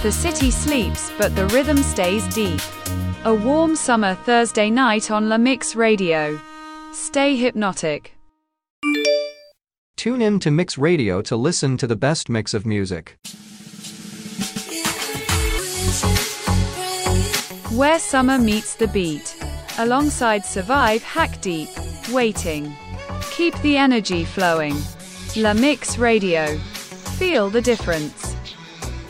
The city sleeps, but the rhythm stays deep. A warm summer Thursday night on La Mix Radio. Stay hypnotic. Tune in to Mix Radio to listen to the best mix of music. Where summer meets the beat. Alongside Survive, Hack Deep, Waiting. Keep the energy flowing. La Mix Radio. Feel the difference.